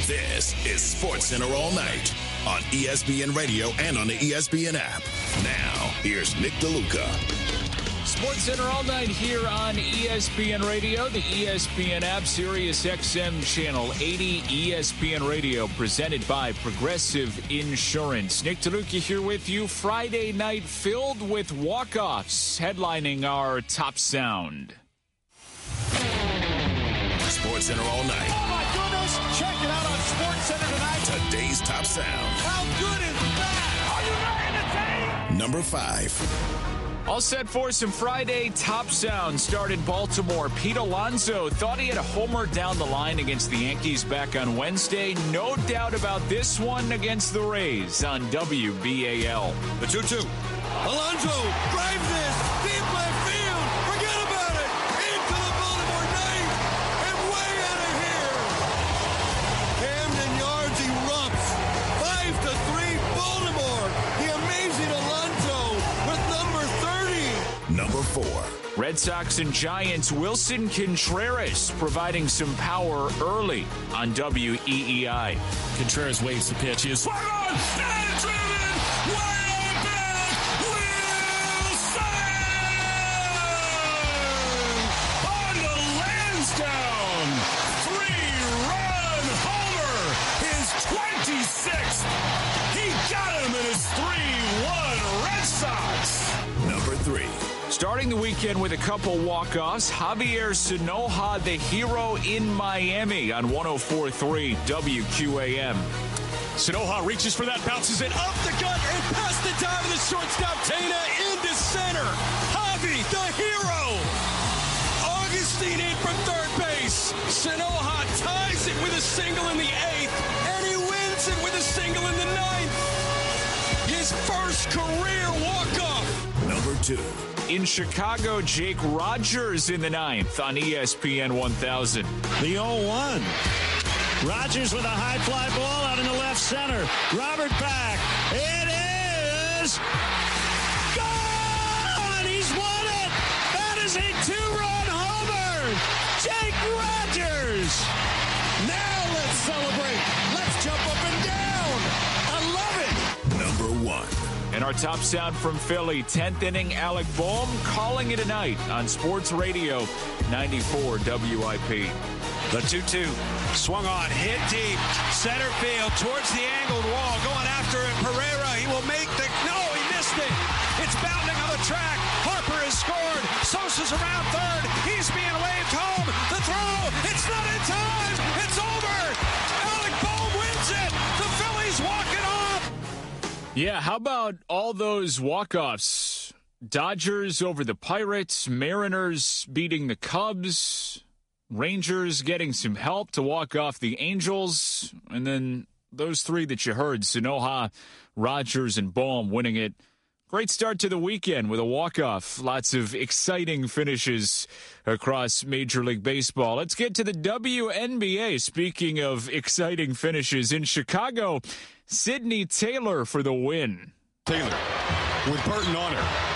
This is SportsCenter All Night on ESPN Radio and on the ESPN app. Now, here's Nick DeLuca. SportsCenter All Night here on ESPN Radio, the ESPN app, Sirius XM Channel 80, ESPN Radio, presented by Progressive Insurance. Nick DeLuca here with you. Friday night filled with walk-offs, headlining our Top Sound. SportsCenter All Night. Oh, my goodness. Check it out on SportsCenter tonight. Today's Top Sound. How good is that? Are you ready to take? Number 5. All set for some Friday Top Sound. Start in Baltimore. Pete Alonso thought he had a homer down the line against the Yankees back on Wednesday. No doubt about this one against the Rays on WBAL. The 2-2. Alonso drives this. Deep left field. Forget about it. Into the Baltimore ninth. And way out of here. Camden Yards erupts. 5-3 Baltimore. The amazing Alonso with number 30. Number 4. Red Sox and Giants, Wilson Contreras providing some power early on WEEI. Contreras waves the pitch. He is swung on and driven way back. Wilson on the Lansdowne 3-run homer, his 26th. He got him in his 3-1 Red Sox. Number 3. Starting the weekend with a couple walk-offs, Javier Sanoja, the hero in Miami on 104.3 WQAM. Sanoja reaches for that, bounces it up the gut and past the dive of the shortstop, Tena into center. Javi, the hero. Augustine in from third base. Sanoja ties it with a single in the 8th, and he wins it with a single in the 9th. His first career walk-off. Number 2. In Chicago, Jake Rogers in the 9th on ESPN 1000. The 0-1. Rogers with a high fly ball out in the left center. Robert back. It is gone! He's won it! That is a 2-run homer! Jake Rogers! Now let's celebrate. Let's jump up and down. I love it. Number 1. And our top sound from Philly, 10th inning, Alec Bohm calling it a night on Sports Radio 94 WIP. The 2-2. Swung on, hit deep, center field, towards the angled wall, going after it. Pereira, he will make the... No, he missed it. It's bounding on the track. Harper has scored. Sosa's around third. He's being waved home. The throw, it's not in time. It's over. Alec Bohm wins it. The Phillies walk it off. Yeah, how about all those walk-offs? Dodgers over the Pirates, Mariners beating the Cubs, Rangers getting some help to walk off the Angels, and then those three that you heard, Sanoja, Rogers, and Bohm winning it. Great start to the weekend with a walk-off. Lots of exciting finishes across Major League Baseball. Let's get to the WNBA. Speaking of exciting finishes, in Chicago, Sydney Taylor for the win. Taylor with Burton on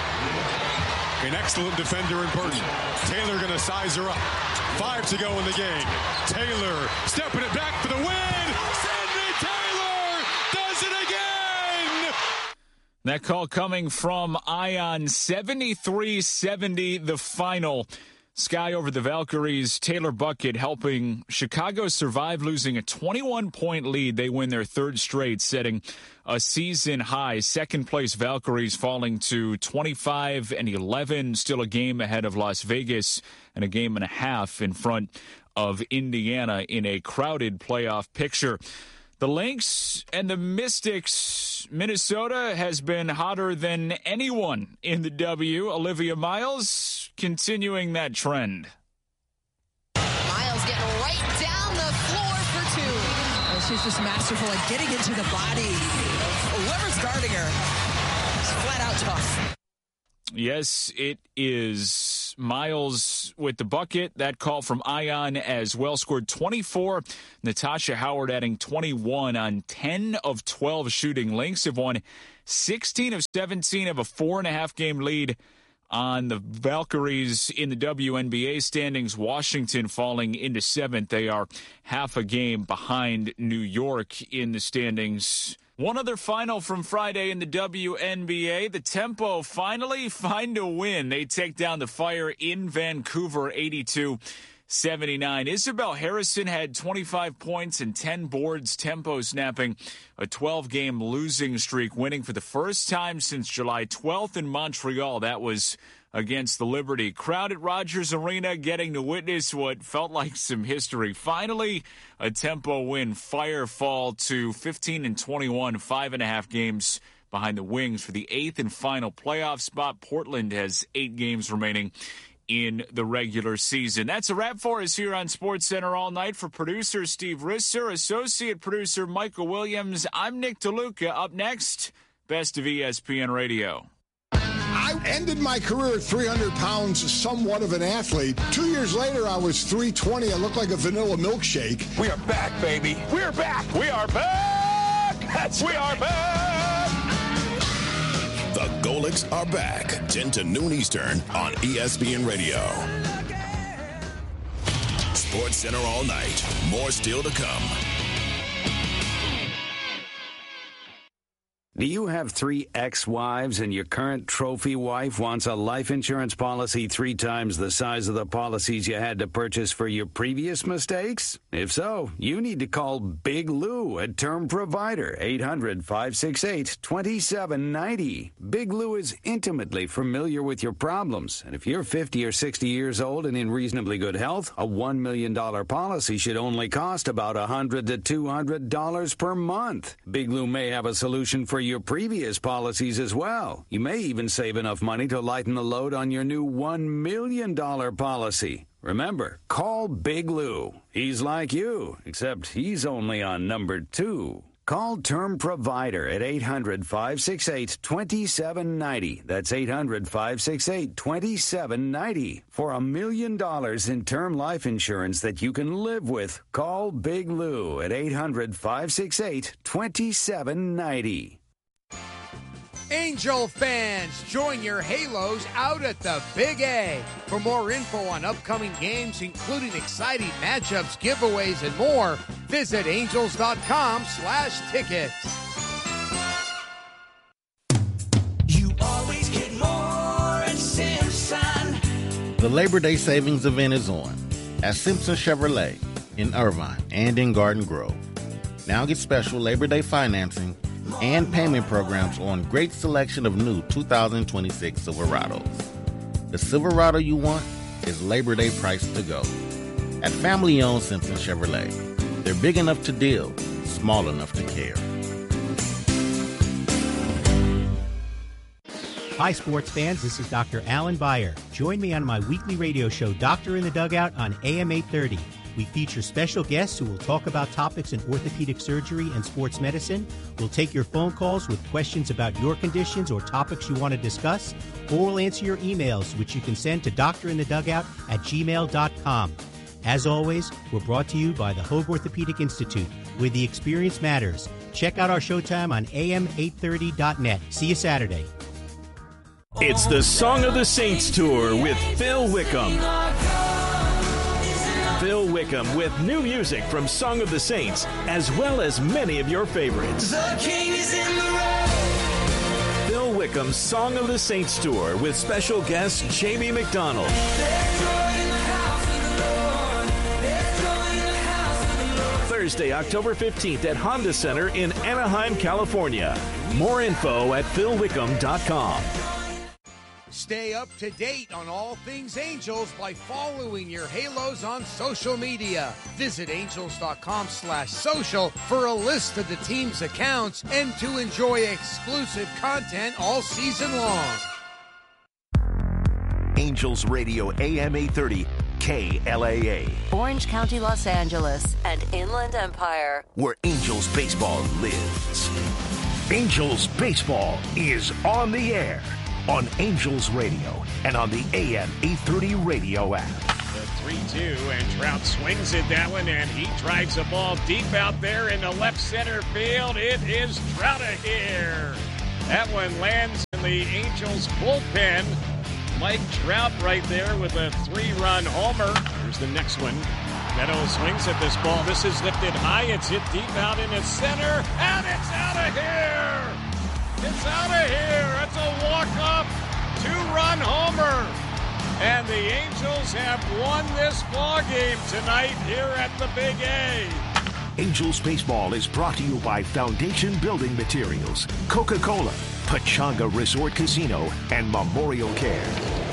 her. An excellent defender in Burton. Taylor going to size her up. 5 to go in the game. Taylor stepping it back for the win. Sydney Taylor does it again. That call coming from Ion, 73-70 the final. Sky over the Valkyries, Taylor Bucket helping Chicago survive losing a 21-point lead. They win their third straight, setting a season high. Second place Valkyries falling to 25-11, still a game ahead of Las Vegas and a game and a half in front of Indiana in a crowded playoff picture. The Lynx and the Mystics, Minnesota has been hotter than anyone in the W. Olivia Miles continuing that trend. Miles getting right down the floor for 2. Oh, she's just masterful at getting into the body of whoever's guarding her. It's flat out tough. Yes, it is Miles with the bucket. That call from Ion as well. Scored 24. Natasha Howard adding 21 on 10 of 12 shooting. Lynx have won 16 of 17 of a 4.5 game lead On the Valkyries in the WNBA standings, Washington falling into 7th. They are half a game behind New York in the standings. One other final from Friday in the WNBA. The Tempo finally find a win. They take down the Fire in Vancouver, 82-79. Isabel Harrison had 25 points and 10 boards. Tempo snapping a 12-game losing streak, winning for the first time since July 12th in Montreal. That was against the Liberty. Crowd at Rogers Arena getting to witness what felt like some history. Finally, a Tempo win. Fire fall to 15-21, 5.5 games behind the Wings for the 8th and final playoff spot. Portland has 8 games remaining in the regular season. That's a wrap for us here on SportsCenter All Night. For producer Steve Risser, associate producer Michael Williams, I'm Nick DeLuca. Up next, Best of ESPN Radio. I ended my career at 300 pounds, somewhat of an athlete. 2 years later, I was 320. I looked like a vanilla milkshake. We are back, baby. We are back. We are back. We are back. The Golics are back. 10 to noon Eastern on ESPN Radio. SportsCenter All Night. More still to come. Do you have 3 ex-wives and your current trophy wife wants a life insurance policy 3 times the size of the policies you had to purchase for your previous mistakes? If so, you need to call Big Lou at Term Provider, 800-568-2790. Big Lou is intimately familiar with your problems, and if you're 50 or 60 years old and in reasonably good health, a $1 million policy should only cost about $100 to $200 per month. Big Lou may have a solution for your previous policies as well. You may even save enough money to lighten the load on your new $1 million policy. Remember, call Big Lou. He's like you, except he's only on number 2. Call Term Provider at 800-568-2790. That's 800-568-2790. For $1 million in term life insurance that you can live with, call Big Lou at 800-568-2790. Angel fans, join your Halos out at the Big A. For more info on upcoming games, including exciting matchups, giveaways, and more, visit angels.com/tickets. You always get more at Simpson. The Labor Day savings event is on at Simpson Chevrolet in Irvine and in Garden Grove. Now get special Labor Day financing and payment programs on great selection of new 2026 Silverados. The Silverado you want is Labor Day price to go. At family-owned Simpson Chevrolet, they're big enough to deal, small enough to care. Hi, sports fans. This is Dr. Alan Beyer. Join me on my weekly radio show, Doctor in the Dugout, on AM 830. We feature special guests who will talk about topics in orthopedic surgery and sports medicine. We'll take your phone calls with questions about your conditions or topics you want to discuss, or we'll answer your emails, which you can send to doctorinthedugout@gmail.com. As always, we're brought to you by the Hoag Orthopedic Institute, where the experience matters. Check out our showtime on am830.net. See you Saturday. It's the Song of the Saints Tour with Phil Wickham. Phil Wickham with new music from Song of the Saints, as well as many of your favorites. The King is in the road. Phil Wickham's Song of the Saints Tour with special guest Jamie McDonald. Thursday, October 15th at Honda Center in Anaheim, California. More info at philwickham.com. Stay up to date on all things Angels by following your Halos on social media. Visit angels.com/social for a list of the team's accounts and to enjoy exclusive content all season long. Angels Radio AM 830 KLAA. Orange County, Los Angeles, and Inland Empire, where Angels baseball lives. Angels baseball is on the air on Angels Radio and on the AM 830 radio app. The 3-2, and Trout swings at that one, and he drives the ball deep out there in the left center field. It is Trout here. That one lands in the Angels bullpen. Mike Trout right there with a 3-run homer. Here's the next one. Meadows swings at this ball. This is lifted high. It's hit deep out in the center, and it's out of here. It's out of here. It's a walk-off 2-run homer. And the Angels have won this ball game tonight here at the Big A. Angels Baseball is brought to you by Foundation Building Materials, Coca-Cola, Pachanga Resort Casino, and Memorial Care.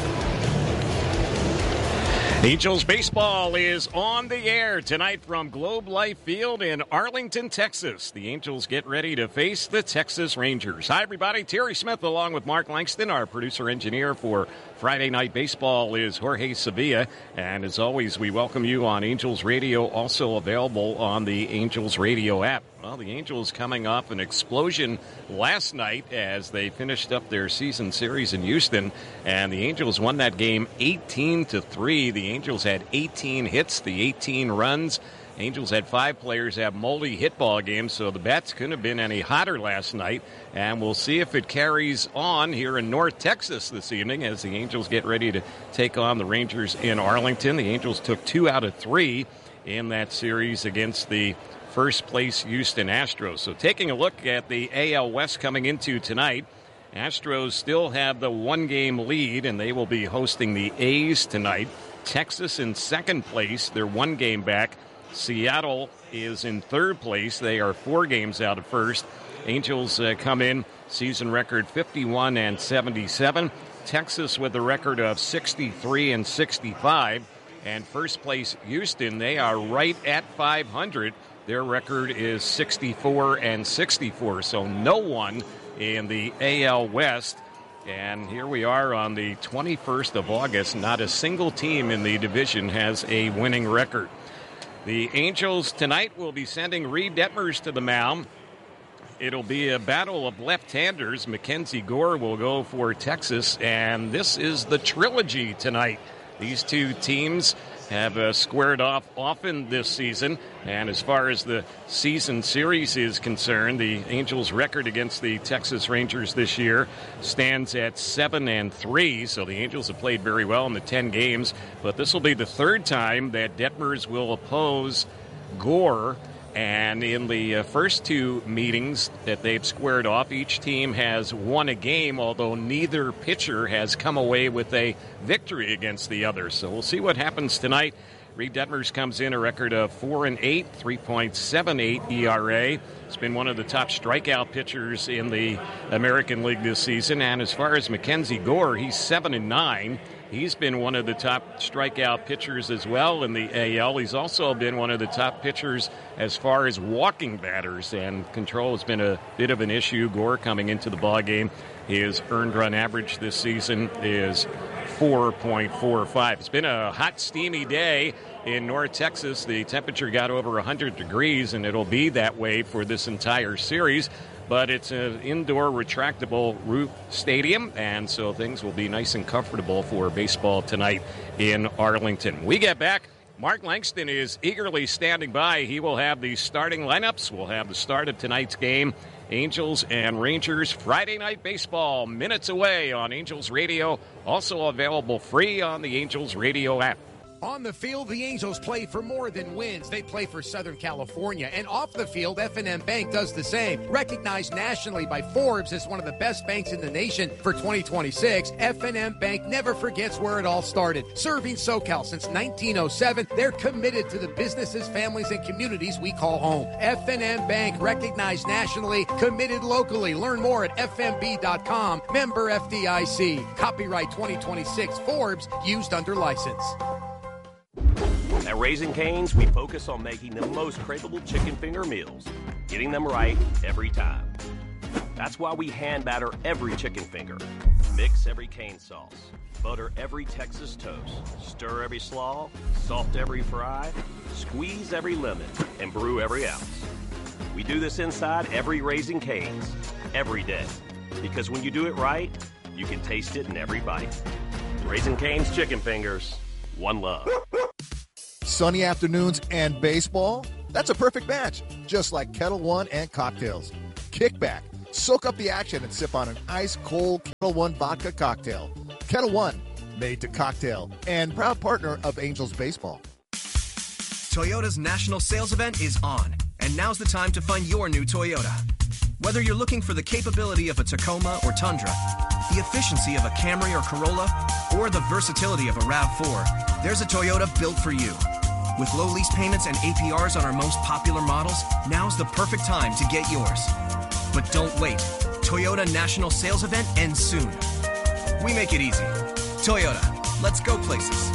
Angels Baseball is on the air tonight from Globe Life Field in Arlington, Texas. The Angels get ready to face the Texas Rangers. Hi, everybody. Terry Smith along with Mark Langston. Our producer-engineer for Friday Night Baseball is Jorge Sevilla. And as always, we welcome you on Angels Radio, also available on the Angels Radio app. Well, the Angels coming off an explosion last night as they finished up their season series in Houston, and the Angels won that game 18-3. The Angels had 18 hits, the 18 runs. Angels had 5 players have multi-hit ball games, so the bats couldn't have been any hotter last night. And we'll see if it carries on here in North Texas this evening as the Angels get ready to take on the Rangers in Arlington. The Angels took 2 out of 3 in that series against the first-place Houston Astros. So taking a look at the AL West coming into tonight, Astros still have the 1-game lead, and they will be hosting the A's tonight. Texas in second place. They're 1 game back. Seattle is in third place. They are 4 games out of first. Angels come in, season record 51-77. Texas with a record of 63-65. And first place Houston, they are right at 500. Their record is 64-64, so no one in the AL West. And here we are on the 21st of August. Not a single team in the division has a winning record. The Angels tonight will be sending Reed Detmers to the mound. It'll be a battle of left-handers. Mackenzie Gore will go for Texas, and this is the trilogy tonight. These two teams have squared off often this season. And as far as the season series is concerned, the Angels' record against the Texas Rangers this year stands at 7-3. So the Angels have played very well in the 10 games. But this will be the 3rd time that Detmers will oppose Gore. And in the first 2 meetings that they've squared off, each team has won a game, although neither pitcher has come away with a victory against the other. So we'll see what happens tonight. Reed Detmers comes in a record of 4-8, 3.78 ERA. He's been one of the top strikeout pitchers in the American League this season. And as far as Mackenzie Gore, he's 7-9. He's been one of the top strikeout pitchers as well in the AL. He's also been one of the top pitchers as far as walking batters, and control has been a bit of an issue. Gore coming into the ballgame, his earned run average this season is 4.45. It's been a hot, steamy day in North Texas. The temperature got over 100 degrees, and it'll be that way for this entire series. But it's an indoor retractable roof stadium, and so things will be nice and comfortable for baseball tonight in Arlington. We get back. Mark Langston is eagerly standing by. He will have the starting lineups. We'll have the start of tonight's game. Angels and Rangers, Friday Night Baseball, minutes away on Angels Radio. Also available free on the Angels Radio app. On the field, the Angels play for more than wins. They play for Southern California. And off the field, F&M Bank does the same. Recognized nationally by Forbes as one of the best banks in the nation for 2026, F&M Bank never forgets where it all started. Serving SoCal since 1907, they're committed to the businesses, families, and communities we call home. F&M Bank, recognized nationally, committed locally. Learn more at fmb.com. Member FDIC. Copyright 2026 Forbes, used under license. At Raising Cane's, we focus on making the most craveable chicken finger meals, getting them right every time. That's why we hand batter every chicken finger, mix every cane sauce, butter every Texas toast, stir every slaw, salt every fry, squeeze every lemon, and brew every ounce. We do this inside every Raising Cane's, every day. Because when you do it right, you can taste it in every bite. Raising Cane's chicken fingers, one love. Sunny afternoons and baseball? That's a perfect match, just like Kettle One and cocktails. Kick back, soak up the action, and sip on an ice-cold Kettle One vodka cocktail. Kettle One, made to cocktail, and proud partner of Angels Baseball. Toyota's national sales event is on, and now's the time to find your new Toyota. Whether you're looking for the capability of a Tacoma or Tundra, the efficiency of a Camry or Corolla, or the versatility of a RAV4, there's a Toyota built for you. With low lease payments and APRs on our most popular models, now's the perfect time to get yours. But don't wait. Toyota National Sales Event ends soon. We make it easy. Toyota, let's go places.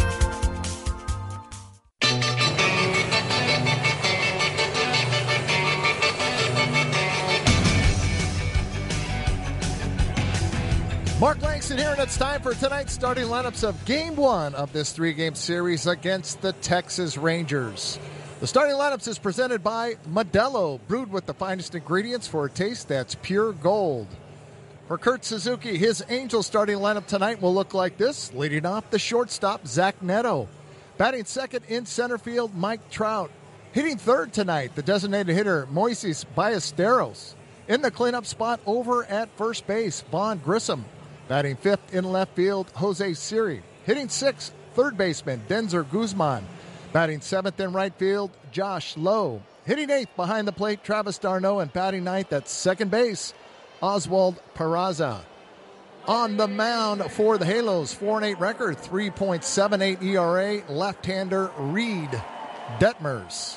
Mark Langston here, and it's time for tonight's starting lineups of Game 1 of this 3-game series against the Texas Rangers. The starting lineups is presented by Modelo, brewed with the finest ingredients for a taste that's pure gold. For Kurt Suzuki, his Angels starting lineup tonight will look like this. Leading off, the shortstop, Zach Neto. Batting second in center field, Mike Trout. Hitting third tonight, the designated hitter, Moises Ballesteros. In the cleanup spot over at first base, Vaughn Grissom. Batting fifth in left field, Jose Siri. Hitting sixth, third baseman, Denzer Guzman. Batting seventh in right field, Josh Lowe. Hitting eighth behind the plate, Travis d'Arnaud. And batting ninth at second base, Oswald Peraza. On the mound for the Halos, 4-8 record, 3.78 ERA, left-hander Reed Detmers.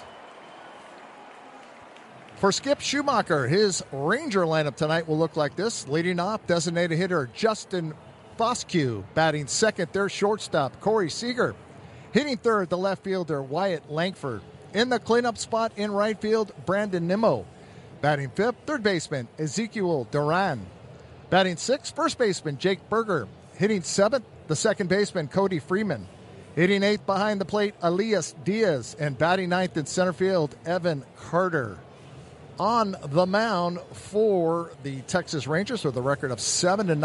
For Skip Schumacher, his Ranger lineup tonight will look like this. Leading off, designated hitter Justin Foscue. Batting second, their shortstop, Corey Seager. Hitting third, the left fielder, Wyatt Langford. In the cleanup spot in right field, Brandon Nimmo. Batting fifth, third baseman, Ezekiel Duran. Batting sixth, first baseman, Jake Berger. Hitting seventh, the second baseman, Cody Freeman. Hitting eighth behind the plate, Elias Diaz. And batting ninth in center field, Evan Carter. On the mound for the Texas Rangers with a record of 7-9,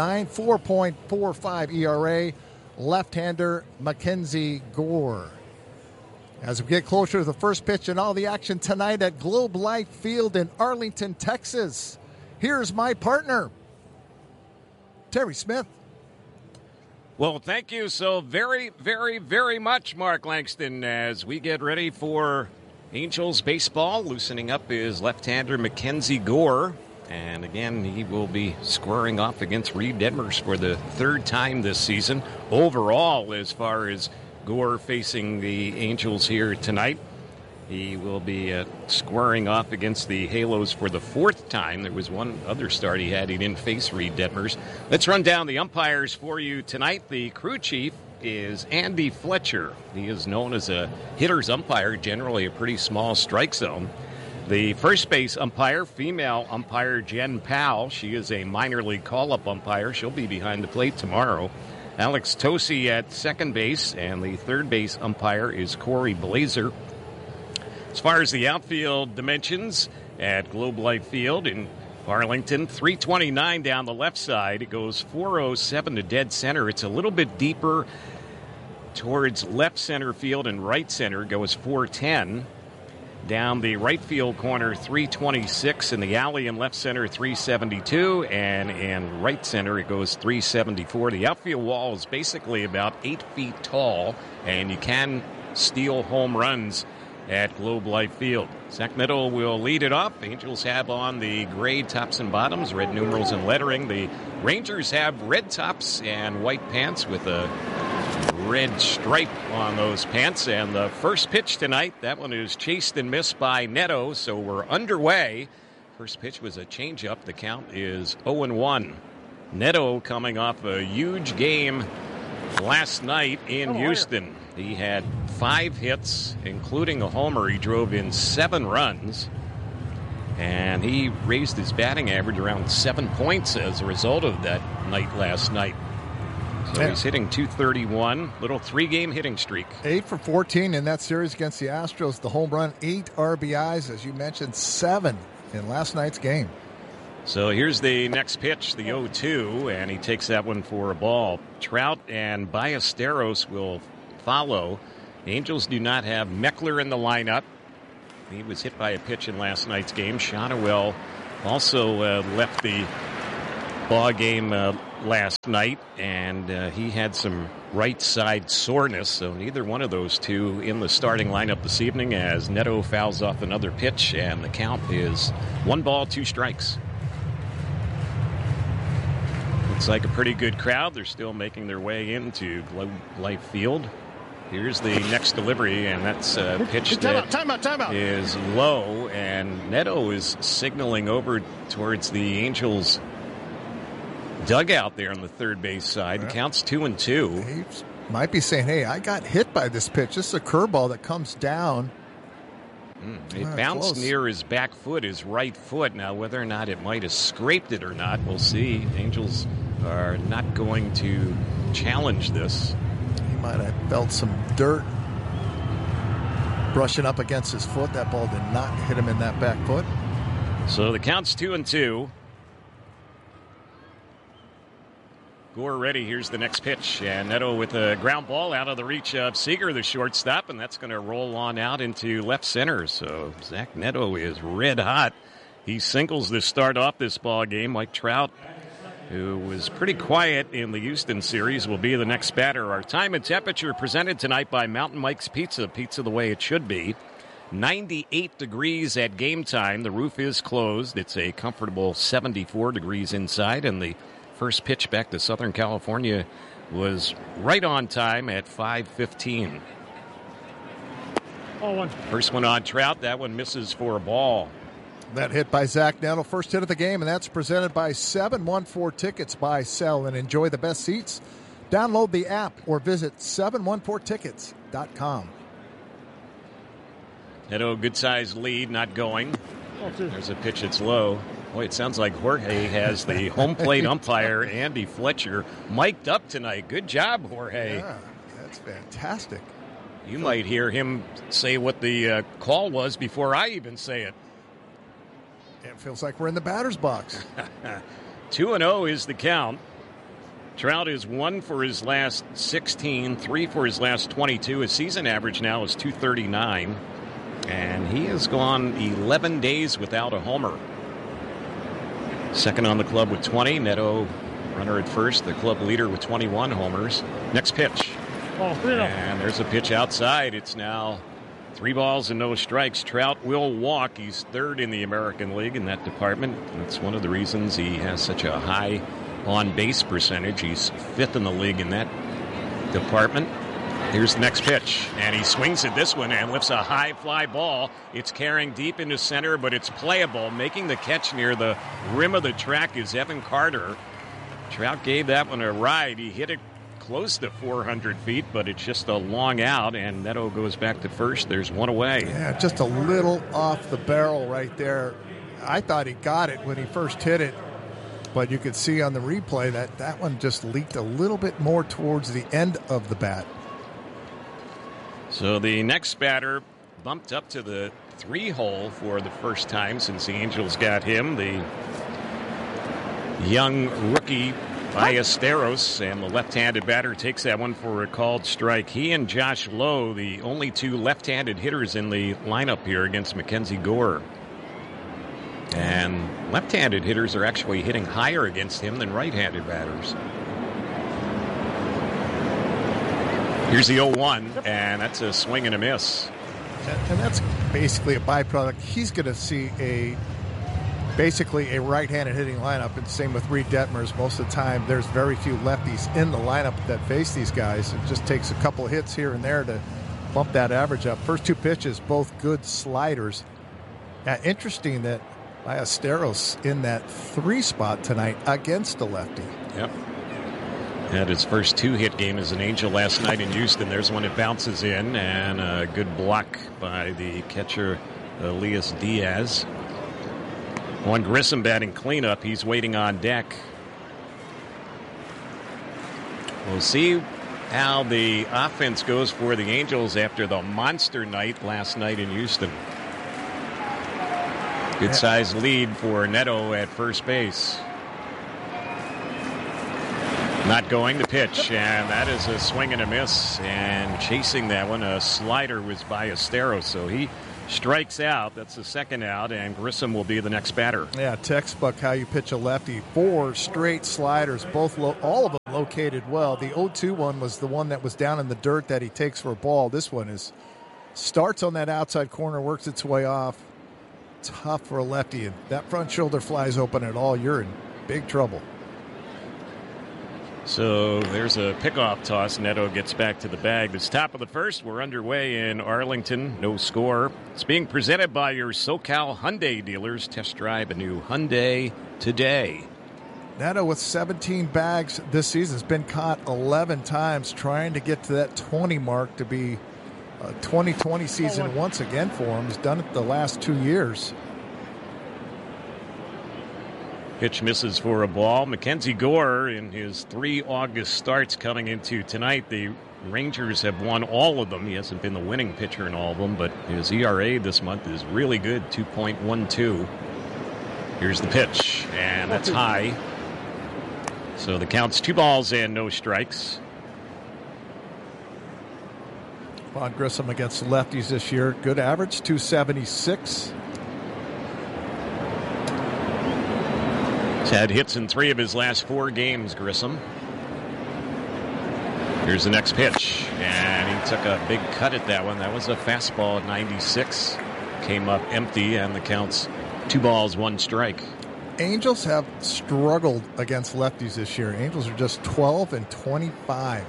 4.45 ERA, left-hander Mackenzie Gore. As we get closer to the first pitch and all the action tonight at Globe Life Field in Arlington, Texas, here's my partner, Terry Smith. Well, thank you so very, very, very much, Mark Langston, as we get ready for Angels baseball. Loosening up is left-hander Mackenzie Gore. And again, he will be squaring off against Reed Detmers for the third time this season. Overall, as far as Gore facing the Angels here tonight, he will be squaring off against the Halos for the fourth time. There was one other start he had. He didn't face Reed Detmers. Let's run down the umpires for you tonight. The crew chief is Andy Fletcher. He is known as a hitter's umpire, generally a pretty small strike zone. The first base umpire, female umpire Jen Powell. She is a minor league call-up umpire. She'll be behind the plate tomorrow. Alex Tosi at second base, and the third base umpire is Corey Blazer. As far as the outfield dimensions at Globe Life Field in Arlington, 329 down the left side. It goes 407 to dead center. It's a little bit deeper towards left center field, and right center goes 410. Down the right field corner, 326. In the alley in left center, 372. And in right center, it goes 374. The outfield wall is basically about 8 feet tall, and you can steal home runs at Globe Life Field. Zach Neto will lead it off. Angels have on the gray tops and bottoms, red numerals and lettering. The Rangers have red tops and white pants with a red stripe on those pants. And the first pitch tonight, that one is chased and missed by Neto, so we're underway. First pitch was a changeup. The count is 0-1. Neto coming off a huge game last night in Houston. He had 5 hits, including a homer. He drove in 7 runs, and he raised his batting average around 7 points as a result of that night last night. So he's hitting .231, little 3-game hitting streak. 8 for 14 in that series against the Astros. The home run, 8 RBIs, as you mentioned, 7 in last night's game. So here's the next pitch, the 0-2, and he takes that one for a ball. Trout and Ballesteros will follow. The Angels do not have Meckler in the lineup. He was hit by a pitch in last night's game. Shotwell also left the ball game last night, and he had some right side soreness, so neither one of those two in the starting lineup this evening as Neto fouls off another pitch, and the count is 1 ball, 2 strikes. Looks like a pretty good crowd. They're still making their way into Globe Life Field. Here's the next delivery, and that's a pitch that is low, and Neto is signaling over towards the Angels dugout there on the third base side. Yeah. Counts 2-2. He might be saying, hey, I got hit by this pitch. This is a curveball that comes down. It bounced near his back foot, his right foot. Now, whether or not it might have scraped it or not, we'll see. Angels are not going to challenge this. He might have felt some dirt brushing up against his foot. That ball did not hit him in that back foot. So the count's 2-2. Gore ready. Here's the next pitch. And Neto with a ground ball out of the reach of Seager, the shortstop, and that's going to roll on out into left center. So Zach Neto is red hot. He singles to start off this ball game. Mike Trout, who was pretty quiet in the Houston series, will be the next batter. Our time and temperature presented tonight by Mountain Mike's Pizza. Pizza the way it should be. 98 degrees at game time. The roof is closed. It's a comfortable 74 degrees inside, and the first pitch back to Southern California was right on time at 5:15. First one on Trout. That one misses for a ball. That hit by Zach Neto, first hit of the game, and that's presented by 714 Tickets. Buy, sell, and enjoy the best seats. Download the app or visit 714tickets.com. Neto, good-sized lead, not going. There's a pitch that's low. Boy, it sounds like Jorge has the home plate umpire, Andy Fletcher, mic'd up tonight. Good job, Jorge. Yeah, that's fantastic. You might hear him say what the call was before I even say it. It feels like we're in the batter's box. 2-0 is the count. Trout is 1 for his last 16, 3 for his last 22. His season average now is .239, and he has gone 11 days without a homer. Second on the club with 20. Neto, runner at first, the club leader with 21 homers. Next pitch. And there's a pitch outside. It's now 3 balls and no strikes. Trout will walk. He's third in the American League in that department. That's one of the reasons he has such a high on-base percentage. He's 5th in the league in that department. Here's the next pitch, and he swings at this one and lifts a high fly ball. It's carrying deep into center, but it's playable. Making the catch near the rim of the track is Evan Carter. Trout gave that one a ride. He hit it close to 400 feet, but it's just a long out, and Neto goes back to first. There's one away. Yeah, just a little off the barrel right there. I thought he got it when he first hit it, but you could see on the replay that one just leaked a little bit more towards the end of the bat. So the next batter bumped up to the 3-hole for the first time since the Angels got him. The young rookie Ballesteros, and the left-handed batter takes that one for a called strike. He and Josh Lowe, the only 2 left-handed hitters in the lineup here against Mackenzie Gore. And left-handed hitters are actually hitting higher against him than right-handed batters. Here's the 0-1, and that's a swing and a miss. And that's basically a byproduct. He's going to see basically a right-handed hitting lineup, and same with Reed Detmers. Most of the time, there's very few lefties in the lineup that face these guys. It just takes a couple of hits here and there to bump that average up. First 2 pitches, both good sliders. Interesting that Ballesteros in that 3 spot tonight against the lefty. Yep. Had his first 2-hit game as an Angel last night in Houston. There's one that bounces in, and a good block by the catcher, Elias Diaz. Juan Grissom batting cleanup. He's waiting on deck. We'll see how the offense goes for the Angels after the monster night last night in Houston. Good-sized lead for Neto at first base. Not going to pitch, and that is a swing and a miss. And chasing that one, a slider was Ballesteros, so he strikes out. That's the second out, and Grissom will be the next batter. Yeah, textbook how you pitch a lefty. 4 straight sliders, all of them located well. The 0-2 one was the one that was down in the dirt that he takes for a ball. This one starts on that outside corner, works its way off. Tough for a lefty. And that front shoulder flies open at all, you're in big trouble. So there's a pickoff toss. Neto gets back to the bag. This top of the first. We're underway in Arlington. No score. It's being presented by your SoCal Hyundai dealers. Test drive a new Hyundai today. Neto with 17 bags this season has been caught 11 times, trying to get to that 20 mark to be a 2020 season once again for him. He's done it the last 2 years. Pitch misses for a ball. Mackenzie Gore in his 3 August starts coming into tonight. The Rangers have won all of them. He hasn't been the winning pitcher in all of them, but his ERA this month is really good, 2.12. Here's the pitch, and that's high. So the count's 2 balls and no strikes. Vaughn Grissom against lefties this year. Good average, 276. He's had hits in 3 of his last 4 games, Grissom. Here's the next pitch, and he took a big cut at that one. That was a fastball at 96. Came up empty, and the count's 2 balls, 1 strike. Angels have struggled against lefties this year. Angels are just 12 and 25.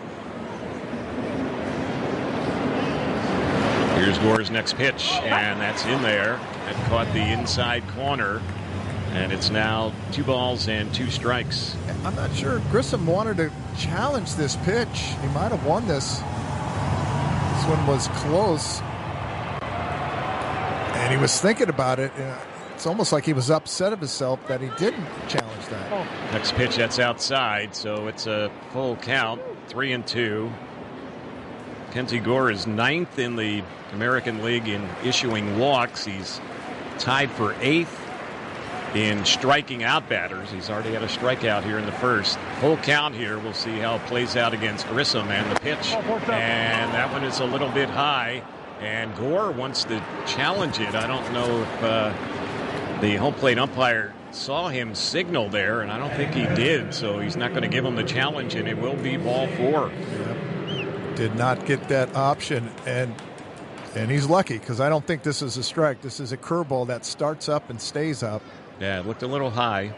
Here's Gore's next pitch, and that's in there. It caught the inside corner. And it's now 2 balls and 2 strikes. I'm not sure Grissom wanted to challenge this pitch. He might have won this. This one was close. And he was thinking about it. It's almost like he was upset of himself that he didn't challenge that. Next pitch, that's outside, so it's a full count, 3-2. Mackenzie Gore is 9th in the American League in issuing walks. He's tied for 8th. In striking out batters. He's already had a strikeout here in the first. Full count here. We'll see how it plays out against Grissom and the pitch. And that one is a little bit high. And Gore wants to challenge it. I don't know if the home plate umpire saw him signal there, and I don't think he did. So he's not going to give him the challenge, and it will be ball 4. Did not get that option, and he's lucky because I don't think this is a strike. This is a curveball that starts up and stays up. Yeah, it looked a little high.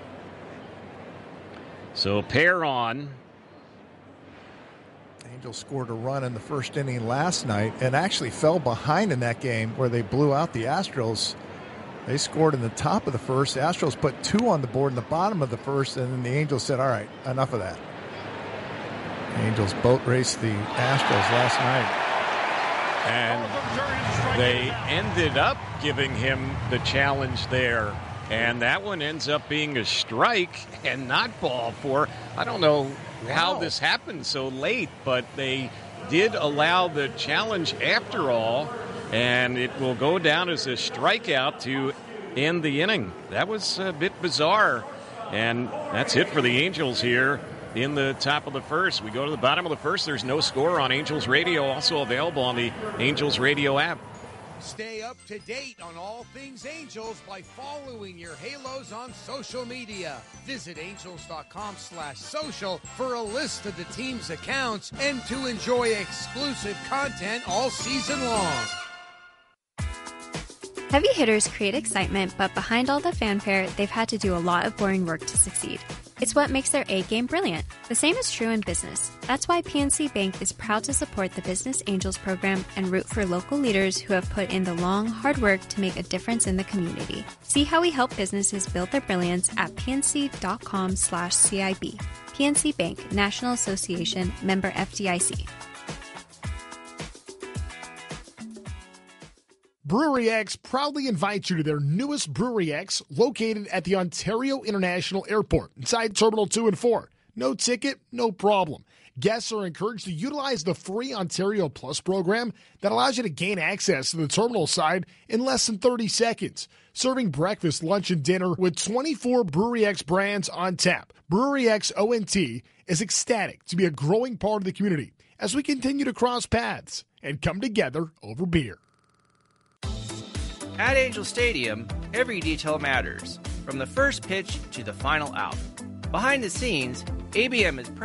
So pair on. Angels scored a run in the first inning last night and actually fell behind in that game where they blew out the Astros. They scored in the top of the first. The Astros put 2 on the board in the bottom of the first, and then the Angels said, all right, enough of that. The Angels boat raced the Astros last night. And they ended up giving him the challenge there. And that one ends up being a strike and not ball 4. I don't know how this happened so late, but they did allow the challenge after all, and it will go down as a strikeout to end the inning. That was a bit bizarre, and that's it for the Angels here in the top of the first. We go to the bottom of the first. There's no score on Angels Radio, also available on the Angels Radio app. Stay up to date on all things Angels by following your Halos on social media. Visit angels.com/social for a list of the team's accounts and to enjoy exclusive content all season long. Heavy hitters create excitement, but behind all the fanfare, they've had to do a lot of boring work to succeed. It's what makes their A game brilliant. The same is true in business. That's why PNC Bank is proud to support the Business Angels program and root for local leaders who have put in the long, hard work to make a difference in the community. See how we help businesses build their brilliance at pnc.com/CIB. PNC Bank, National Association, member FDIC. Brewery X proudly invites you to their newest Brewery X, located at the Ontario International Airport, inside Terminal 2 and 4. No ticket, no problem. Guests are encouraged to utilize the free Ontario Plus program that allows you to gain access to the terminal side in less than 30 seconds. Serving breakfast, lunch, and dinner with 24 Brewery X brands on tap. Brewery X ONT is ecstatic to be a growing part of the community as we continue to cross paths and come together over beer. At Angel Stadium, every detail matters, from the first pitch to the final out. Behind the scenes, ABM is proud